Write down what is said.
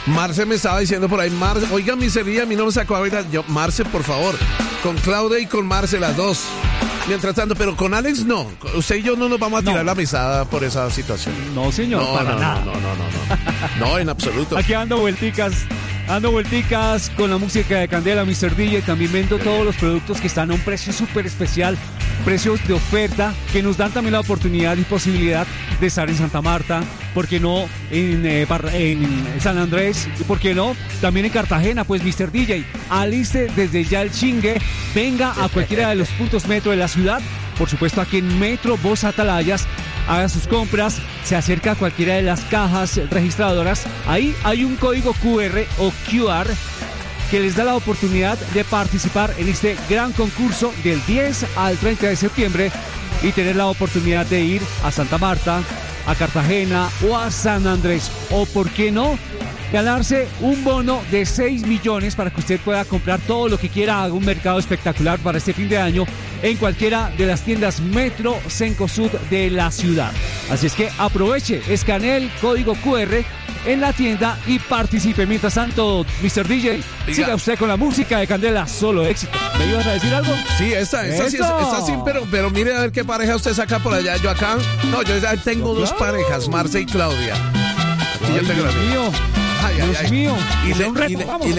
Marce me estaba diciendo por ahí, oiga, miseria, a mí no me sacó ahorita. Yo, Marce, por favor, con Claudia y con Marce, las dos. Mientras tanto, pero con Alex no. Usted y yo no nos vamos a tirar la mesada por esa situación. No, señor, para nada. No, en absoluto. Aquí ando vuelticas con la música de Candela, Mr. DJ. También vendo todos los productos que están a un precio súper especial, precios de oferta, que nos dan también la oportunidad y posibilidad de estar en Santa Marta, ¿por qué no? En San Andrés, ¿por qué no? También en Cartagena, pues Mr. DJ, aliste desde ya el chingue, venga a cualquiera de los puntos metro de la ciudad, por supuesto aquí en Metro Voz Atalayas, haga sus compras, se acerca a cualquiera de las cajas registradoras, ahí hay un código QR o QR que les da la oportunidad de participar en este gran concurso del 10 al 30 de septiembre y tener la oportunidad de ir a Santa Marta, a Cartagena o a San Andrés. O por qué no, ganarse un bono de 6 millones para que usted pueda comprar todo lo que quiera, haga un mercado espectacular para este fin de año en cualquiera de las tiendas Metro Cencosud de la ciudad. Así es que aproveche, escanee el código QR en la tienda y participe. Mientras tanto, Mr. DJ, siga usted con la música de Candela, solo éxito. ¿Me ibas a decir algo? Sí, esta sí, pero mire a ver qué pareja usted saca por allá. Yo acá, no, yo ya tengo dos parejas, Marce y Claudia. Aquí yo tengo Dios mío. Dios mío. Y